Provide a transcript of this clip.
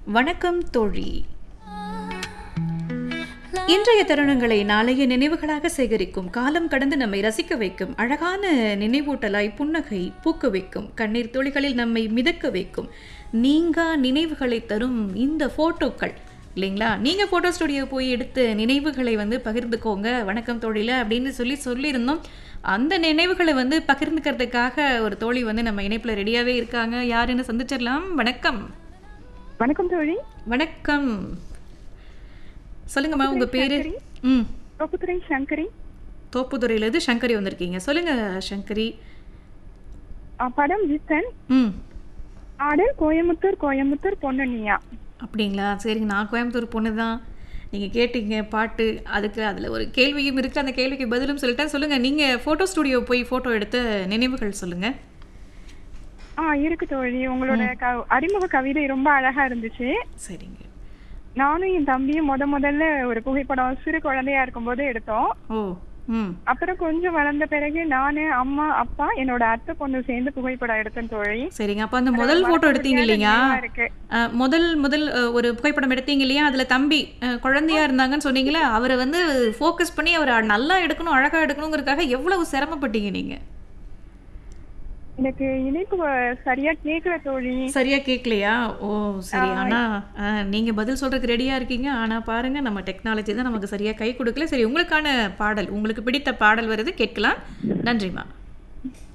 வணக்கம் தோழி. இன்றைய தருணங்களை நாளைய நினைவுகளாக சேகரிக்கும், காலம் கடந்து நம்மை ரசிக்க வைக்கும், அழகான நினைவூட்டலாய் புன்னகை பூக்க வைக்கும், கண்ணீர் துளிகளில் நம்மை மிதக்க வைக்கும், நீங்கா நினைவுகளை தரும் இந்த போட்டோக்கள் இல்லைங்களா? நீங்கள் ஃபோட்டோ ஸ்டுடியோ போய் எடுத்த நினைவுகளை பகிர்ந்துக்கோங்க வணக்கம் தோழியில் அப்படின்னு சொல்லியிருந்தோம். அந்த நினைவுகளை பகிர்ந்துக்கிறதுக்காக ஒரு தோழி நம்ம இணைப்பில் ரெடியாகவே இருக்காங்க. யாருன்னு சந்திச்சிடலாம். வணக்கம். வணக்கம் தோழி. வணக்கம், சொல்லுங்கம்மா உங்க பேரு? தோப்புத்துறை சங்கரி. தோப்புத்துறையிலிருந்து சங்கரி வந்திருக்கீங்க. சொல்லுங்க சங்கரி. படம் ஜித்தன். ஆடல் கோயம்புத்தூர் பொன்னுனியா. அப்படிங்களா? சரிங்க, நான் கோயம்புத்தூர் பொண்ணு தான். நீங்கள் கேட்டீங்க பாட்டு, அதுக்கு அதில் ஒரு கேள்வியும் இருக்குது, அந்த கேள்விக்கு பதிலும் சொல்லிட்டேன். சொல்லுங்கள், நீங்கள் ஃபோட்டோ ஸ்டுடியோ போய் ஃபோட்டோ எடுத்த நினைவுகள் சொல்லுங்கள். இருக்கு தோழி. உங்களோட அறிமுக கவிதை ரொம்ப அழகா இருந்துச்சு. சரிங்க. நானும் என் தம்பியும் முதல்ல ஒரு புகைப்படம் சிறு குழந்தையா இருக்கும்போது எடுத்தோம். அப்புறம் கொஞ்சம் வளர்ந்த பிறகு நானு, அம்மா, அப்பா, என்னோட அத்தை பொண்ணு சேர்ந்து புகைப்படம் எடுத்தேன் தோழி. சரிங்க. அப்ப அந்த முதல் போட்டோ எடுத்தீங்க இல்லையா? முதல் ஒரு புகைப்படம் எடுத்தீங்க இல்லையா? அதுல தம்பி குழந்தையா இருந்தாங்கன்னு சொன்னீங்களா? அவரை ஃபோக்கஸ் பண்ணி அவரை நல்லா எடுக்கணும், அழகா எடுக்கணுங்கிறதுக்காக எவ்வளவு சிரமப்பட்டீங்க நீங்க? எனக்கு இணைப்பு சரியா கேட்கல தோழி. சரியா கேட்கலையா? ஓ சரி. ஆனா நீங்க பதில் சொல்றதுக்கு ரெடியா இருக்கீங்க. ஆனா பாருங்க, நம்ம டெக்னாலஜி தான் நமக்கு சரியா கை கொடுக்கல. சரி, உங்களுக்கான பாடல், உங்களுக்கு பிடித்த பாடல் வருது, கேட்கலாம். நன்றிமா.